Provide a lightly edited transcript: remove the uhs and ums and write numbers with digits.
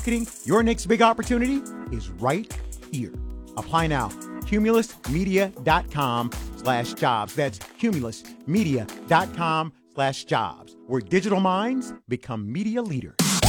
Your next big opportunity is right here. Apply now. CumulusMedia.com/jobs. That's CumulusMedia.com/jobs, where digital minds become media leaders.